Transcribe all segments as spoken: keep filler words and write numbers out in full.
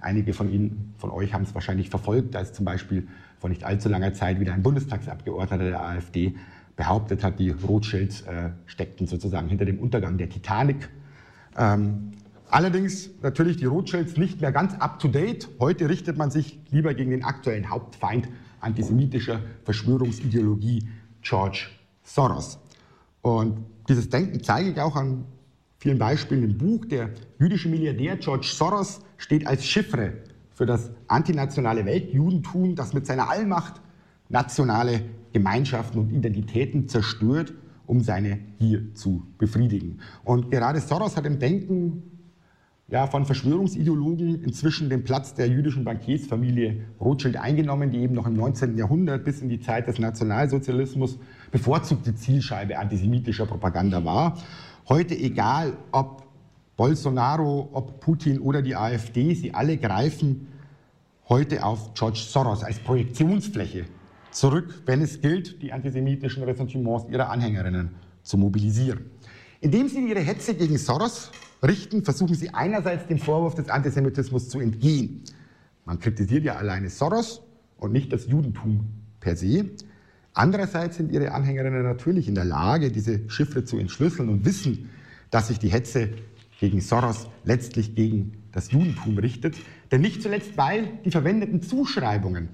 Einige von Ihnen, von euch haben es wahrscheinlich verfolgt, als zum Beispiel vor nicht allzu langer Zeit wieder ein Bundestagsabgeordneter der AfD behauptet hat, die Rothschilds äh, steckten sozusagen hinter dem Untergang der Titanic. Ähm, allerdings natürlich die Rothschilds nicht mehr ganz up-to-date. Heute richtet man sich lieber gegen den aktuellen Hauptfeind antisemitischer Verschwörungsideologie, George Soros. Und dieses Denken zeige ich auch an vielen Beispielen im Buch. Der jüdische Milliardär George Soros steht als Chiffre für das antinationale Weltjudentum, das mit seiner Allmacht nationale Gemeinschaften und Identitäten zerstört, um seine Gier zu befriedigen. Und gerade Soros hat im Denken ja, von Verschwörungsideologen inzwischen den Platz der jüdischen Bankiersfamilie Rothschild eingenommen, die eben noch im neunzehnten Jahrhundert bis in die Zeit des Nationalsozialismus bevorzugte Zielscheibe antisemitischer Propaganda war. Heute egal, ob Bolsonaro, ob Putin oder die AfD, sie alle greifen heute auf George Soros als Projektionsfläche zurück, wenn es gilt, die antisemitischen Ressentiments ihrer Anhängerinnen zu mobilisieren. Indem sie ihre Hetze gegen Soros richten, versuchen sie einerseits dem Vorwurf des Antisemitismus zu entgehen. Man kritisiert ja alleine Soros und nicht das Judentum per se. Andererseits sind ihre Anhängerinnen natürlich in der Lage, diese Chiffre zu entschlüsseln und wissen, dass sich die Hetze gegen Soros letztlich gegen das Judentum richtet. Denn nicht zuletzt, weil die verwendeten Zuschreibungen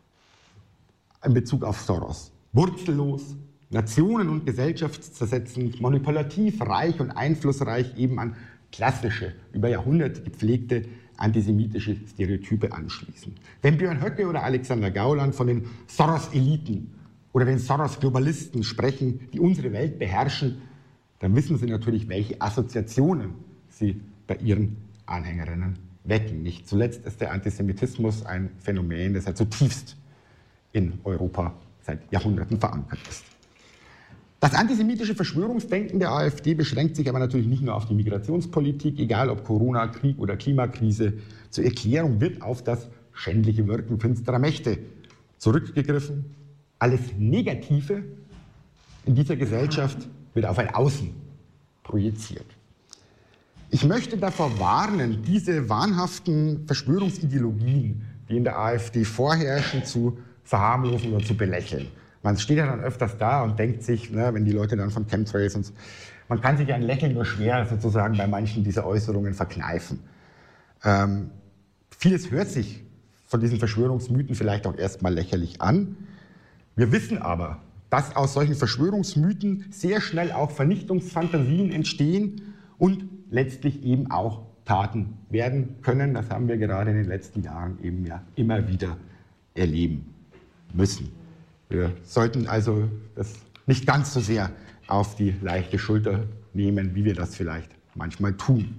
in Bezug auf Soros wurzellos, nationen- und gesellschaftszersetzend, manipulativ, reich und einflussreich eben an klassische, über Jahrhunderte gepflegte antisemitische Stereotype anschließen. Wenn Björn Höcke oder Alexander Gauland von den Soros-Eliten oder den Soros-Globalisten sprechen, die unsere Welt beherrschen, dann wissen sie natürlich, welche Assoziationen sie bei ihren Anhängerinnen wecken. Nicht zuletzt ist der Antisemitismus ein Phänomen, das ja zutiefst in Europa seit Jahrhunderten verankert ist. Das antisemitische Verschwörungsdenken der AfD beschränkt sich aber natürlich nicht nur auf die Migrationspolitik, egal ob Corona, Krieg oder Klimakrise. Zur Erklärung wird auf das schändliche Wirken finsterer Mächte zurückgegriffen. Alles Negative in dieser Gesellschaft wird auf ein Außen projiziert. Ich möchte davor warnen, diese wahnhaften Verschwörungsideologien, die in der AfD vorherrschen, zu verharmlosen oder zu belächeln. Man steht ja dann öfters da und denkt sich, ne, wenn die Leute dann von Chemtrails und so, man kann sich ein Lächeln nur schwer sozusagen bei manchen dieser Äußerungen verkneifen. Ähm, vieles hört sich von diesen Verschwörungsmythen vielleicht auch erstmal lächerlich an. Wir wissen aber, dass aus solchen Verschwörungsmythen sehr schnell auch Vernichtungsfantasien entstehen und letztlich eben auch Taten werden können. Das haben wir gerade in den letzten Jahren eben ja immer wieder erleben müssen. Wir sollten also das nicht ganz so sehr auf die leichte Schulter nehmen, wie wir das vielleicht manchmal tun.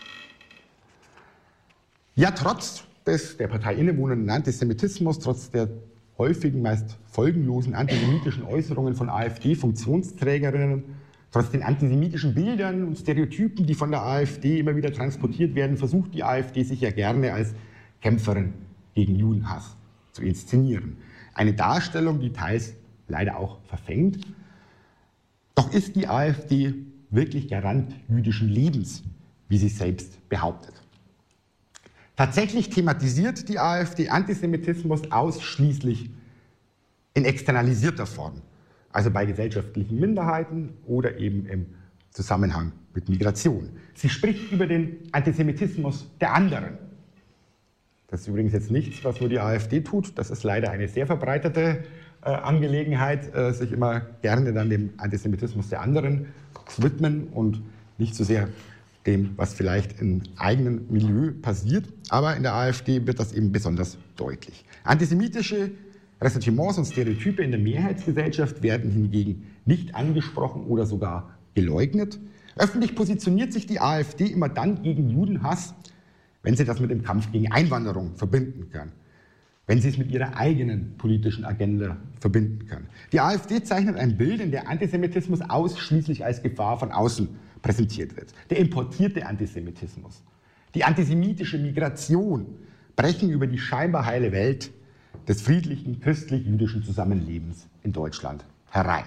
Ja, trotz des der Partei innewohnenden Antisemitismus, trotz der häufigen, meist folgenlosen antisemitischen Äußerungen von AfD-Funktionsträgerinnen, trotz den antisemitischen Bildern und Stereotypen, die von der AfD immer wieder transportiert werden, versucht die AfD sich ja gerne als Kämpferin gegen Judenhass zu inszenieren. Eine Darstellung, die teils leider auch verfängt. Doch ist die AfD wirklich Garant jüdischen Lebens, wie sie selbst behauptet? Tatsächlich thematisiert die AfD Antisemitismus ausschließlich in externalisierter Form, also bei gesellschaftlichen Minderheiten oder eben im Zusammenhang mit Migration. Sie spricht über den Antisemitismus der anderen. Das ist übrigens jetzt nichts, was nur die AfD tut. Das ist leider eine sehr verbreitete äh, Angelegenheit, äh, sich immer gerne dann dem Antisemitismus der anderen zu widmen und nicht so sehr dem, was vielleicht im eigenen Milieu passiert. Aber in der AfD wird das eben besonders deutlich. Antisemitische Ressentiments und Stereotype in der Mehrheitsgesellschaft werden hingegen nicht angesprochen oder sogar geleugnet. Öffentlich positioniert sich die AfD immer dann gegen Judenhass, wenn sie das mit dem Kampf gegen Einwanderung verbinden kann, wenn sie es mit ihrer eigenen politischen Agenda verbinden kann. Die AfD zeichnet ein Bild, in der Antisemitismus ausschließlich als Gefahr von außen präsentiert wird. Der importierte Antisemitismus, die antisemitische Migration brechen über die scheinbar heile Welt des friedlichen, christlich-jüdischen Zusammenlebens in Deutschland herein.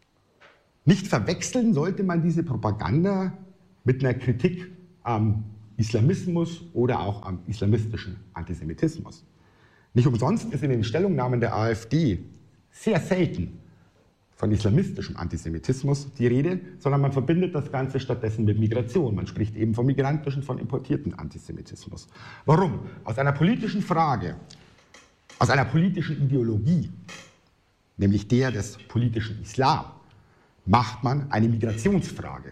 Nicht verwechseln sollte man diese Propaganda mit einer Kritik am Islamismus oder auch am islamistischen Antisemitismus. Nicht umsonst ist in den Stellungnahmen der AfD sehr selten von islamistischem Antisemitismus die Rede, sondern man verbindet das Ganze stattdessen mit Migration. Man spricht eben von migrantischen, von importierten Antisemitismus. Warum? Aus einer politischen Frage, aus einer politischen Ideologie, nämlich der des politischen Islam, macht man eine Migrationsfrage.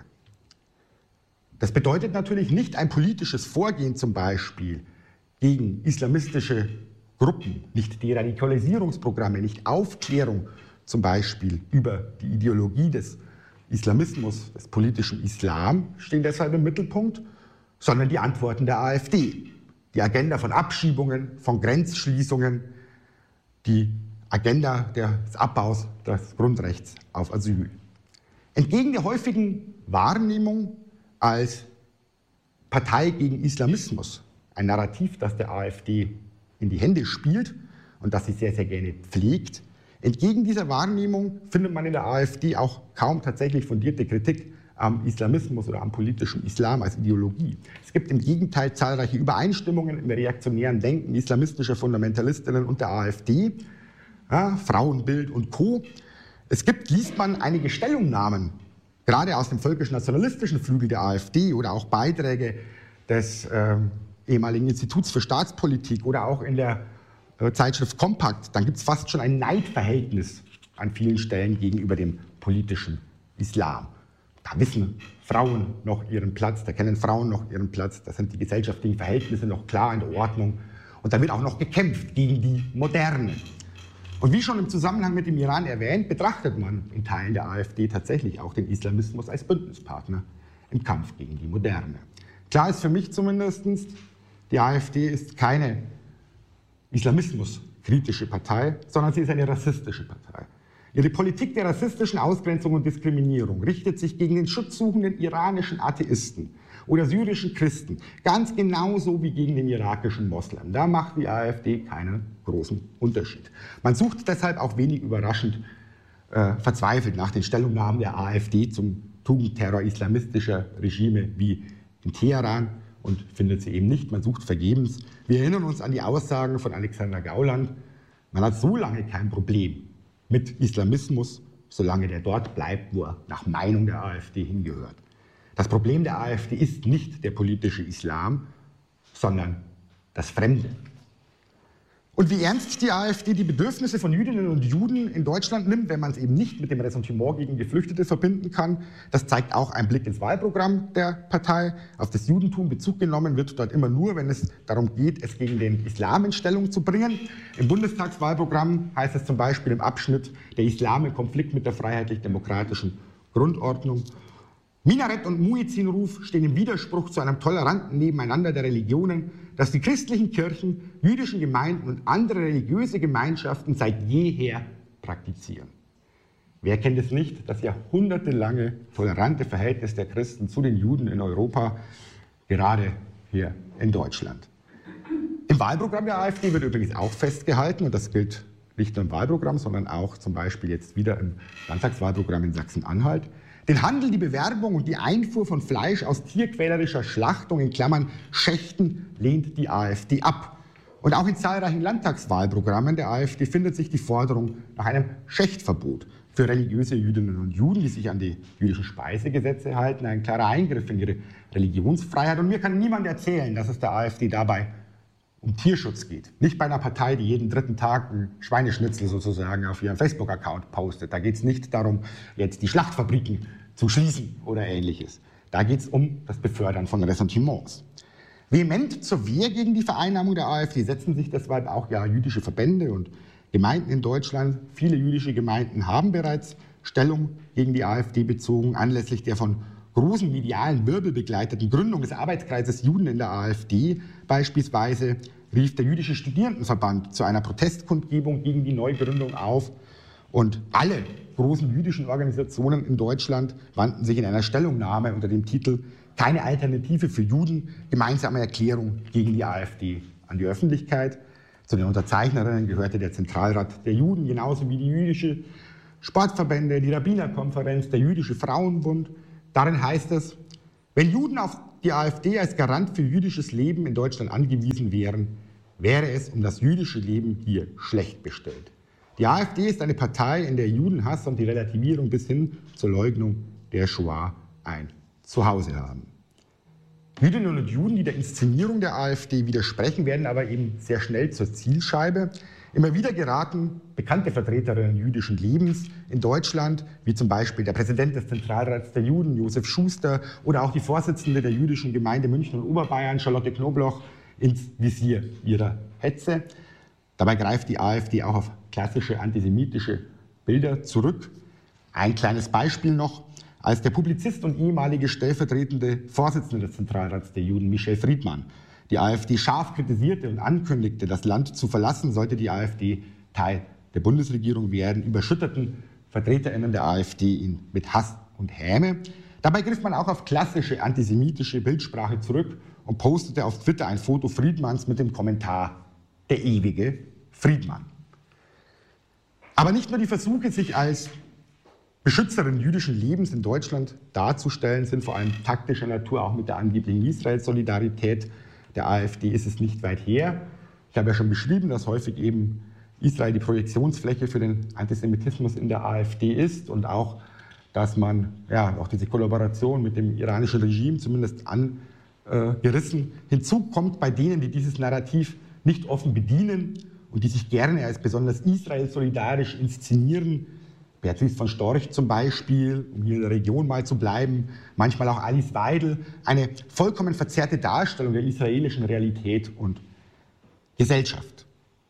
Das bedeutet natürlich nicht ein politisches Vorgehen zum Beispiel gegen islamistische Gruppen, nicht Deradikalisierungsprogramme, nicht Aufklärung zum Beispiel über die Ideologie des Islamismus, des politischen Islam, stehen deshalb im Mittelpunkt, sondern die Antworten der AfD. Die Agenda von Abschiebungen, von Grenzschließungen, die Agenda des Abbaus des Grundrechts auf Asyl. Entgegen der häufigen Wahrnehmung als Partei gegen Islamismus, ein Narrativ, das der AfD in die Hände spielt und das sie sehr, sehr gerne pflegt, entgegen dieser Wahrnehmung findet man in der AfD auch kaum tatsächlich fundierte Kritik am Islamismus oder am politischen Islam als Ideologie. Es gibt im Gegenteil zahlreiche Übereinstimmungen im reaktionären Denken islamistischer Fundamentalistinnen und der AfD, ja, Frauenbild und Co. Es gibt, liest man, einige Stellungnahmen, gerade aus dem völkisch-nationalistischen Flügel der AfD oder auch Beiträge des äh, ehemaligen Instituts für Staatspolitik oder auch in der Zeitschrift Kompakt, dann gibt es fast schon ein Neidverhältnis an vielen Stellen gegenüber dem politischen Islam. Da wissen Frauen noch ihren Platz, da kennen Frauen noch ihren Platz, da sind die gesellschaftlichen Verhältnisse noch klar in der Ordnung und da wird auch noch gekämpft gegen die Moderne. Und wie schon im Zusammenhang mit dem Iran erwähnt, betrachtet man in Teilen der AfD tatsächlich auch den Islamismus als Bündnispartner im Kampf gegen die Moderne. Klar ist für mich zumindest, die AfD ist keine islamismuskritische Partei, sondern sie ist eine rassistische Partei. Ihre Politik der rassistischen Ausgrenzung und Diskriminierung richtet sich gegen den schutzsuchenden iranischen Atheisten oder syrischen Christen, ganz genauso wie gegen den irakischen Moslem. Da macht die AfD keinen großen Unterschied. Man sucht deshalb auch wenig überraschend äh, verzweifelt nach den Stellungnahmen der AfD zum Tugendterror islamistischer Regime wie in Teheran und findet sie eben nicht. Man sucht vergebens. Wir erinnern uns an die Aussagen von Alexander Gauland. Man hat so lange kein Problem mit Islamismus, solange der dort bleibt, wo er nach Meinung der AfD hingehört. Das Problem der AfD ist nicht der politische Islam, sondern das Fremde. Und wie ernst die AfD die Bedürfnisse von Jüdinnen und Juden in Deutschland nimmt, wenn man es eben nicht mit dem Ressentiment gegen Geflüchtete verbinden kann, das zeigt auch ein Blick ins Wahlprogramm der Partei. Auf das Judentum Bezug genommen wird dort immer nur, wenn es darum geht, es gegen den Islam in Stellung zu bringen. Im Bundestagswahlprogramm heißt es zum Beispiel im Abschnitt der Islam im Konflikt mit der freiheitlich-demokratischen Grundordnung. Minarett und Muezzinruf stehen im Widerspruch zu einem toleranten Nebeneinander der Religionen, das die christlichen Kirchen, jüdischen Gemeinden und andere religiöse Gemeinschaften seit jeher praktizieren. Wer kennt es nicht, das jahrhundertelange tolerante Verhältnis der Christen zu den Juden in Europa, gerade hier in Deutschland. Im Wahlprogramm der AfD wird übrigens auch festgehalten, und das gilt nicht nur im Wahlprogramm, sondern auch zum Beispiel jetzt wieder im Landtagswahlprogramm in Sachsen-Anhalt, den Handel, die Bewerbung und die Einfuhr von Fleisch aus tierquälerischer Schlachtung, in Klammern Schächten, lehnt die AfD ab. Und auch in zahlreichen Landtagswahlprogrammen der AfD findet sich die Forderung nach einem Schächtverbot für religiöse Jüdinnen und Juden, die sich an die jüdischen Speisegesetze halten, ein klarer Eingriff in ihre Religionsfreiheit. Und mir kann niemand erzählen, dass es der AfD dabei um Tierschutz geht. Nicht bei einer Partei, die jeden dritten Tag ein Schweineschnitzel sozusagen auf ihrem Facebook-Account postet. Da geht es nicht darum, jetzt die Schlachtfabriken zu schließen oder Ähnliches. Da geht es um das Befördern von Ressentiments. Vehement zur Wehr gegen die Vereinnahmung der AfD setzen sich deshalb auch ja jüdische Verbände und Gemeinden in Deutschland. Viele jüdische Gemeinden haben bereits Stellung gegen die AfD bezogen, anlässlich der von großen medialen Wirbel begleiteten Gründung des Arbeitskreises Juden in der AfD beispielsweise rief der Jüdische Studierendenverband zu einer Protestkundgebung gegen die Neugründung auf. Und alle großen jüdischen Organisationen in Deutschland wandten sich in einer Stellungnahme unter dem Titel »Keine Alternative für Juden, gemeinsame Erklärung gegen die AfD« an die Öffentlichkeit. Zu den Unterzeichnerinnen gehörte der Zentralrat der Juden, genauso wie die jüdische Sportverbände, die Rabbinerkonferenz, der Jüdische Frauenbund. Darin heißt es: Wenn Juden auf die AfD als Garant für jüdisches Leben in Deutschland angewiesen wären, wäre es um das jüdische Leben hier schlecht bestellt. Die AfD ist eine Partei, in der Judenhass und die Relativierung bis hin zur Leugnung der Shoah ein Zuhause haben. Jüdinnen und Juden, die der Inszenierung der AfD widersprechen, werden aber eben sehr schnell zur Zielscheibe. Immer wieder geraten bekannte Vertreterinnen jüdischen Lebens in Deutschland, wie zum Beispiel der Präsident des Zentralrats der Juden, Josef Schuster, oder auch die Vorsitzende der jüdischen Gemeinde München und Oberbayern, Charlotte Knobloch, ins Visier ihrer Hetze. Dabei greift die AfD auch auf klassische antisemitische Bilder zurück. Ein kleines Beispiel noch. Als der Publizist und ehemalige stellvertretende Vorsitzende des Zentralrats der Juden, Michel Friedmann, die AfD scharf kritisierte und ankündigte, das Land zu verlassen, sollte die AfD Teil der Bundesregierung werden, überschütteten VertreterInnen der AfD ihn mit Hass und Häme. Dabei griff man auch auf klassische antisemitische Bildsprache zurück und postete auf Twitter ein Foto Friedmanns mit dem Kommentar „Der ewige Friedmann". Aber nicht nur die Versuche, sich als Beschützerin jüdischen Lebens in Deutschland darzustellen, sind vor allem taktischer Natur. Auch mit der angeblichen Israel-Solidarität der AfD ist es nicht weit her. Ich habe ja schon beschrieben, dass häufig eben Israel die Projektionsfläche für den Antisemitismus in der AfD ist und auch, dass man ja auch diese Kollaboration mit dem iranischen Regime zumindest angerissen. Hinzu kommt bei denen, die dieses Narrativ nicht offen bedienen und die sich gerne als besonders Israel-solidarisch inszenieren, Beatrice von Storch zum Beispiel, um hier in der Region mal zu bleiben, manchmal auch Alice Weidel, eine vollkommen verzerrte Darstellung der israelischen Realität und Gesellschaft.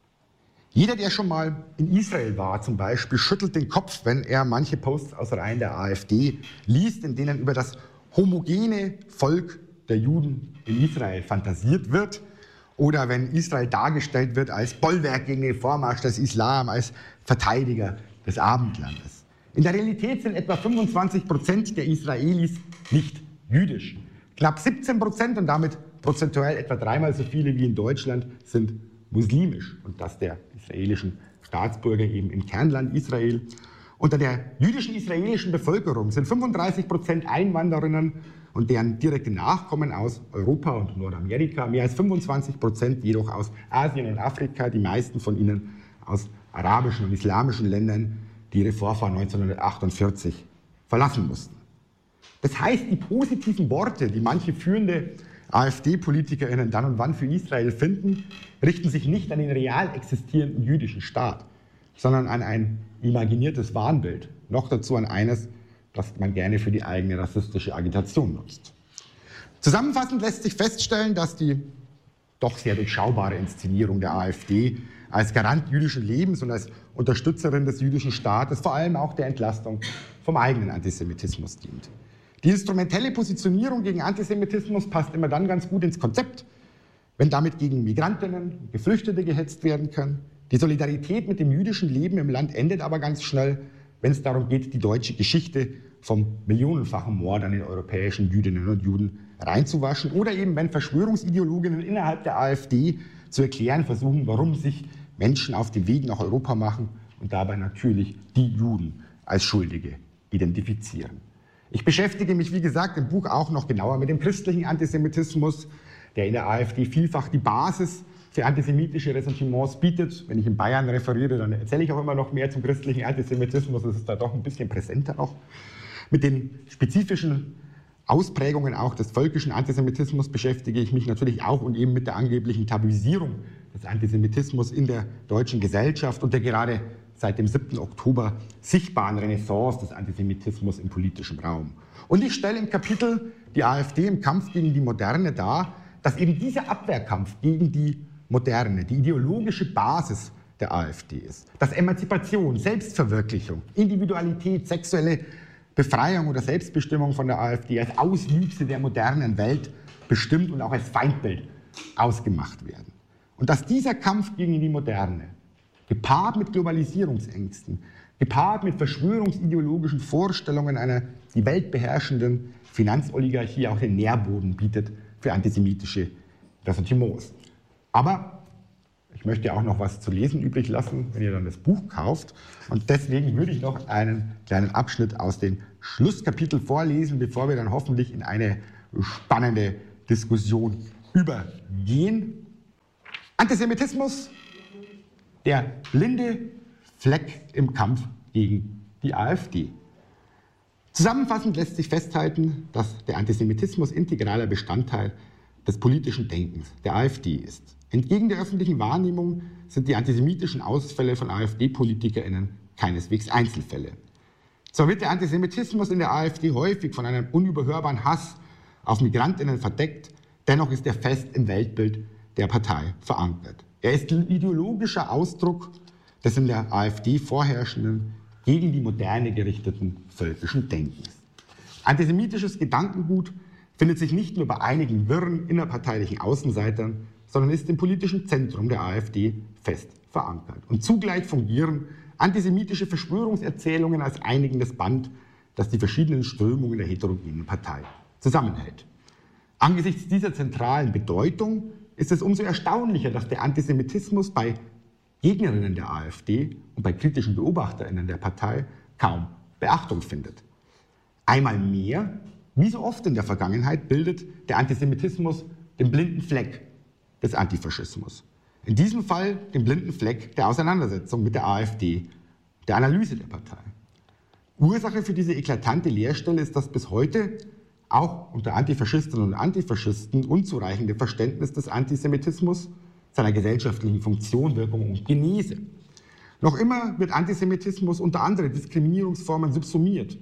Jeder, der schon mal in Israel war zum Beispiel, schüttelt den Kopf, wenn er manche Posts aus Reihen der AfD liest, in denen über das homogene Volk der Juden in Israel fantasiert wird, oder wenn Israel dargestellt wird als Bollwerk gegen den Vormarsch des Islam, als Verteidiger des Abendlandes. In der Realität sind etwa fünfundzwanzig Prozent der Israelis nicht jüdisch. Knapp siebzehn Prozent und damit prozentuell etwa dreimal so viele wie in Deutschland sind muslimisch. Und das der israelischen Staatsbürger eben im Kernland Israel. Unter der jüdischen israelischen Bevölkerung sind fünfunddreißig Prozent Einwanderinnen und deren direkte Nachkommen aus Europa und Nordamerika, mehr als fünfundzwanzig Prozent jedoch aus Asien und Afrika, die meisten von ihnen aus arabischen und islamischen Ländern, die ihre Vorfahren neunzehnhundertachtundvierzig verlassen mussten. Das heißt, die positiven Worte, die manche führende AfD-PolitikerInnen dann und wann für Israel finden, richten sich nicht an den real existierenden jüdischen Staat, sondern an ein imaginiertes Wahnbild, noch dazu an eines, das man gerne für die eigene rassistische Agitation nutzt. Zusammenfassend lässt sich feststellen, dass die doch sehr durchschaubare Inszenierung der AfD als Garant jüdischen Lebens und als Unterstützerin des jüdischen Staates vor allem auch der Entlastung vom eigenen Antisemitismus dient. Die instrumentelle Positionierung gegen Antisemitismus passt immer dann ganz gut ins Konzept, wenn damit gegen Migrantinnen und Geflüchtete gehetzt werden kann. Die Solidarität mit dem jüdischen Leben im Land endet aber ganz schnell, wenn es darum geht, die deutsche Geschichte vom millionenfachen Mord an den europäischen Jüdinnen und Juden reinzuwaschen, oder eben wenn Verschwörungsideologinnen innerhalb der AfD zu erklären versuchen, warum sich Menschen auf den Weg nach Europa machen und dabei natürlich die Juden als Schuldige identifizieren. Ich beschäftige mich, wie gesagt, im Buch auch noch genauer mit dem christlichen Antisemitismus, der in der AfD vielfach die Basis für antisemitische Ressentiments bietet. Wenn ich in Bayern referiere, dann erzähle ich auch immer noch mehr zum christlichen Antisemitismus. Es ist da doch ein bisschen präsenter noch. Mit den spezifischen Ausprägungen auch des völkischen Antisemitismus beschäftige ich mich natürlich auch und eben mit der angeblichen Tabuisierung des Antisemitismus in der deutschen Gesellschaft und der gerade seit dem siebten Oktober sichtbaren Renaissance des Antisemitismus im politischen Raum. Und ich stelle im Kapitel die AfD im Kampf gegen die Moderne dar, dass eben dieser Abwehrkampf gegen die Moderne die ideologische Basis der AfD ist. Dass Emanzipation, Selbstverwirklichung, Individualität, sexuelle Befreiung oder Selbstbestimmung von der AfD als Auswüchse der modernen Welt bestimmt und auch als Feindbild ausgemacht werden. Und dass dieser Kampf gegen die Moderne, gepaart mit Globalisierungsängsten, gepaart mit verschwörungsideologischen Vorstellungen einer die Welt beherrschenden Finanzoligarchie auch den Nährboden bietet für antisemitische Ressentiments. Aber ich möchte auch noch was zu lesen übrig lassen, wenn ihr dann das Buch kauft. Und deswegen würde ich noch einen kleinen Abschnitt aus dem Schlusskapitel vorlesen, bevor wir dann hoffentlich in eine spannende Diskussion übergehen. Antisemitismus, der blinde Fleck im Kampf gegen die AfD. Zusammenfassend lässt sich festhalten, dass der Antisemitismus integraler Bestandteil des politischen Denkens der AfD ist. Entgegen der öffentlichen Wahrnehmung sind die antisemitischen Ausfälle von AfD-PolitikerInnen keineswegs Einzelfälle. Zwar wird der Antisemitismus in der AfD häufig von einem unüberhörbaren Hass auf MigrantInnen verdeckt, dennoch ist er fest im Weltbild der Partei verankert. Er ist ein ideologischer Ausdruck des in der AfD vorherrschenden, gegen die Moderne gerichteten völkischen Denkens. Antisemitisches Gedankengut findet sich nicht nur bei einigen wirren innerparteilichen Außenseitern, sondern ist im politischen Zentrum der AfD fest verankert. Und zugleich fungieren antisemitische Verschwörungserzählungen als einigendes Band, das die verschiedenen Strömungen der heterogenen Partei zusammenhält. Angesichts dieser zentralen Bedeutung ist es umso erstaunlicher, dass der Antisemitismus bei Gegnerinnen der AfD und bei kritischen BeobachterInnen der Partei kaum Beachtung findet. Einmal mehr, wie so oft in der Vergangenheit, bildet der Antisemitismus den blinden Fleck des Antifaschismus. In diesem Fall den blinden Fleck der Auseinandersetzung mit der AfD, der Analyse der Partei. Ursache für diese eklatante Leerstelle ist das bis heute auch unter Antifaschistinnen und Antifaschisten unzureichende Verständnis des Antisemitismus, seiner gesellschaftlichen Funktion, Wirkung und Genese. Noch immer wird Antisemitismus unter andere Diskriminierungsformen subsumiert.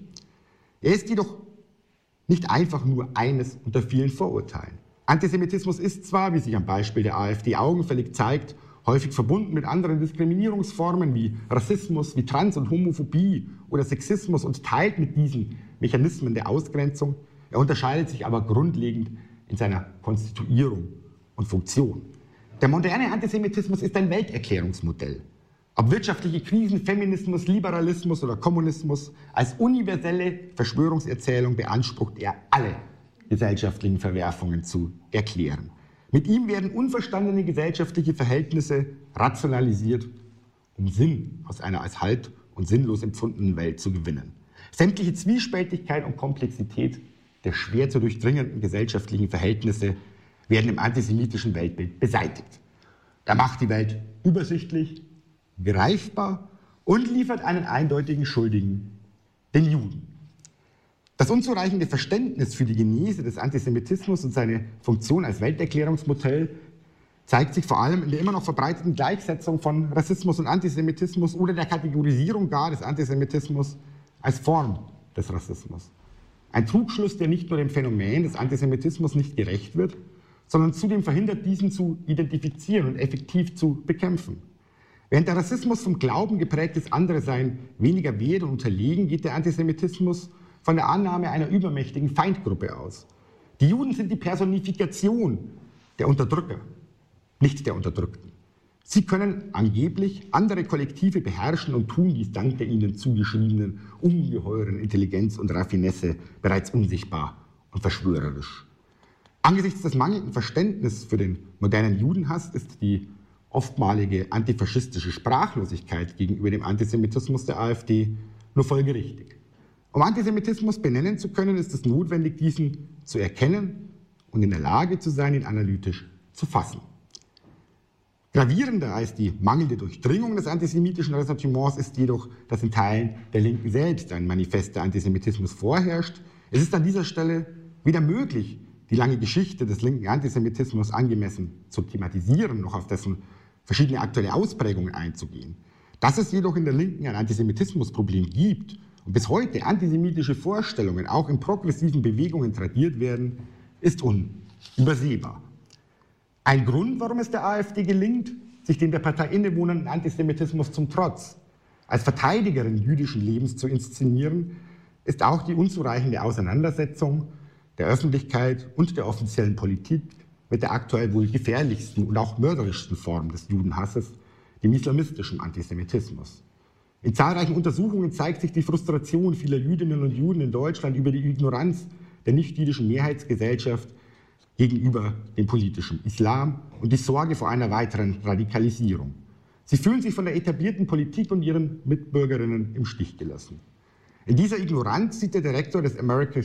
Er ist jedoch nicht einfach nur eines unter vielen Vorurteilen. Antisemitismus ist zwar, wie sich am Beispiel der AfD augenfällig zeigt, häufig verbunden mit anderen Diskriminierungsformen wie Rassismus, wie Trans- und Homophobie oder Sexismus und teilt mit diesen Mechanismen der Ausgrenzung. Er unterscheidet sich aber grundlegend in seiner Konstituierung und Funktion. Der moderne Antisemitismus ist ein Welterklärungsmodell. Ob wirtschaftliche Krisen, Feminismus, Liberalismus oder Kommunismus, als universelle Verschwörungserzählung beansprucht er alle gesellschaftlichen Verwerfungen zu erklären. Mit ihm werden unverstandene gesellschaftliche Verhältnisse rationalisiert, um Sinn aus einer als halt und sinnlos empfundenen Welt zu gewinnen. Sämtliche Zwiespältigkeit und Komplexität der schwer zu durchdringenden gesellschaftlichen Verhältnisse werden im antisemitischen Weltbild beseitigt. Er macht die Welt übersichtlich, greifbar und liefert einen eindeutigen Schuldigen, den Juden. Das unzureichende Verständnis für die Genese des Antisemitismus und seine Funktion als Welterklärungsmodell zeigt sich vor allem in der immer noch verbreiteten Gleichsetzung von Rassismus und Antisemitismus oder der Kategorisierung gar des Antisemitismus als Form des Rassismus. Ein Trugschluss, der nicht nur dem Phänomen des Antisemitismus nicht gerecht wird, sondern zudem verhindert, diesen zu identifizieren und effektiv zu bekämpfen. Während der Rassismus vom Glauben geprägtes Anderesein weniger wert und unterlegen, geht der Antisemitismus von der Annahme einer übermächtigen Feindgruppe aus. Die Juden sind die Personifikation der Unterdrücker, nicht der Unterdrückten. Sie können angeblich andere Kollektive beherrschen und tun dies dank der ihnen zugeschriebenen ungeheuren Intelligenz und Raffinesse bereits unsichtbar und verschwörerisch. Angesichts des mangelnden Verständnisses für den modernen Judenhass ist die oftmalige antifaschistische Sprachlosigkeit gegenüber dem Antisemitismus der AfD nur folgerichtig. Um Antisemitismus benennen zu können, ist es notwendig, diesen zu erkennen und in der Lage zu sein, ihn analytisch zu fassen. Gravierender als die mangelnde Durchdringung des antisemitischen Ressentiments ist jedoch, dass in Teilen der Linken selbst ein Manifest der Antisemitismus vorherrscht. Es ist an dieser Stelle weder möglich, die lange Geschichte des linken Antisemitismus angemessen zu thematisieren, noch auf dessen verschiedene aktuelle Ausprägungen einzugehen. Dass es jedoch in der Linken ein Antisemitismusproblem gibt und bis heute antisemitische Vorstellungen auch in progressiven Bewegungen tradiert werden, ist unübersehbar. Ein Grund, warum es der AfD gelingt, sich den der Partei innewohnenden Antisemitismus zum Trotz als Verteidigerin jüdischen Lebens zu inszenieren, ist auch die unzureichende Auseinandersetzung der Öffentlichkeit und der offiziellen Politik mit der aktuell wohl gefährlichsten und auch mörderischsten Form des Judenhasses, dem islamistischen Antisemitismus. In zahlreichen Untersuchungen zeigt sich die Frustration vieler Jüdinnen und Juden in Deutschland über die Ignoranz der nicht-jüdischen Mehrheitsgesellschaft gegenüber dem politischen Islam und die Sorge vor einer weiteren Radikalisierung. Sie fühlen sich von der etablierten Politik und ihren Mitbürgerinnen im Stich gelassen. In dieser Ignoranz sieht der Direktor des American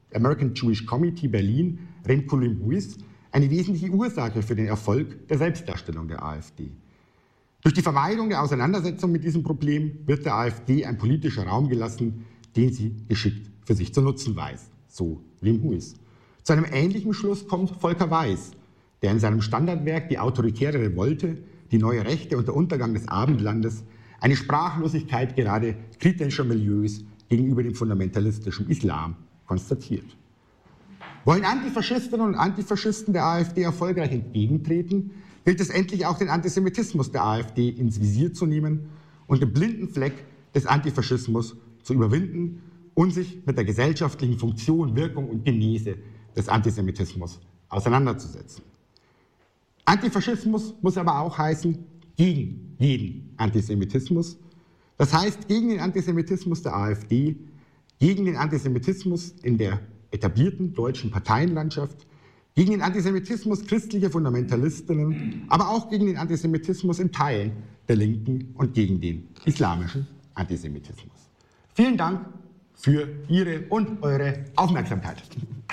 American Jewish Committee Berlin, Remco Limhuis, eine wesentliche Ursache für den Erfolg der Selbstdarstellung der AfD. Durch die Vermeidung der Auseinandersetzung mit diesem Problem wird der AfD ein politischer Raum gelassen, den sie geschickt für sich zu nutzen weiß, so Limhuis. Zu einem ähnlichen Schluss kommt Volker Weiß, der in seinem Standardwerk Die autoritäre Revolte, die neue Rechte und der Untergang des Abendlandes eine Sprachlosigkeit gerade kritischer Milieus gegenüber dem fundamentalistischen Islam konstatiert. Wollen Antifaschistinnen und Antifaschisten der AfD erfolgreich entgegentreten, gilt es endlich auch den Antisemitismus der AfD ins Visier zu nehmen und den blinden Fleck des Antifaschismus zu überwinden und sich mit der gesellschaftlichen Funktion, Wirkung und Genese des Antisemitismus auseinanderzusetzen. Antifaschismus muss aber auch heißen, gegen jeden Antisemitismus. Das heißt, gegen den Antisemitismus der AfD, gegen den Antisemitismus in der etablierten deutschen Parteienlandschaft, gegen den Antisemitismus christlicher Fundamentalistinnen, aber auch gegen den Antisemitismus in Teilen der Linken und gegen den islamischen Antisemitismus. Vielen Dank für Ihre und eure Aufmerksamkeit.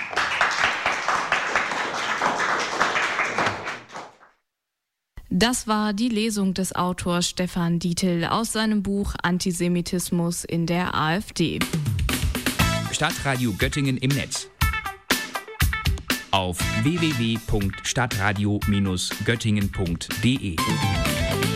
Das war die Lesung des Autors Stefan Dietl aus seinem Buch Antisemitismus in der AfD. Stadtradio Göttingen im Netz. Auf w w w punkt stadtradio Bindestrich göttingen punkt de